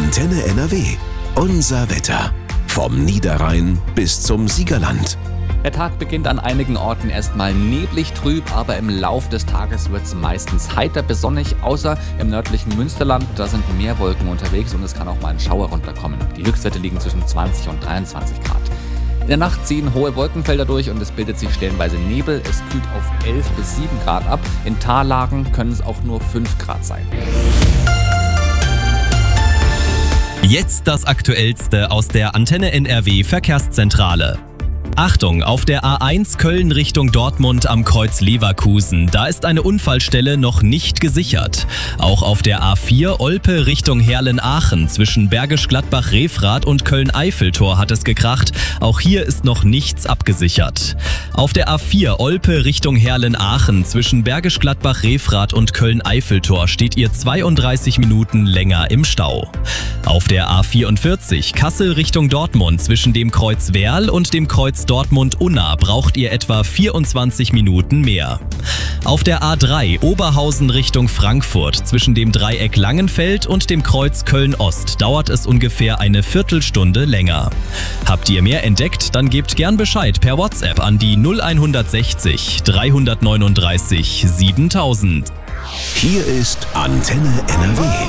Antenne NRW. Unser Wetter. Vom Niederrhein bis zum Siegerland. Der Tag beginnt an einigen Orten erstmal neblig trüb, aber im Lauf des Tages wird es meistens heiter bis sonnig, außer im nördlichen Münsterland. Da sind mehr Wolken unterwegs und es kann auch mal ein Schauer runterkommen. Die Höchstwerte liegen zwischen 20 und 23 Grad. In der Nacht ziehen hohe Wolkenfelder durch und es bildet sich stellenweise Nebel. Es kühlt auf 11 bis 7 Grad ab. In Tallagen können es auch nur 5 Grad sein. Jetzt das Aktuellste aus der Antenne NRW Verkehrszentrale. Achtung, auf der A1 Köln Richtung Dortmund am Kreuz Leverkusen, da ist eine Unfallstelle noch nicht gesichert. Auch auf der A4 Olpe Richtung Heerlen-Aachen zwischen Bergisch Gladbach-Refrath und Köln-Eiffeltor hat es gekracht. Auch hier ist noch nichts abgesichert. Auf der A4 Olpe Richtung Heerlen-Aachen zwischen Bergisch Gladbach-Refrath und Köln-Eiffeltor steht ihr 32 Minuten länger im Stau. Auf der A44 Kassel Richtung Dortmund zwischen dem Kreuz Werl und dem Kreuz Dortmund-Unna braucht ihr etwa 24 Minuten mehr. Auf der A3 Oberhausen Richtung Frankfurt zwischen dem Dreieck Langenfeld und dem Kreuz Köln-Ost dauert es ungefähr eine Viertelstunde länger. Habt ihr mehr entdeckt? Dann gebt gern Bescheid per WhatsApp an die 0160 339 7000. Hier ist Antenne NRW.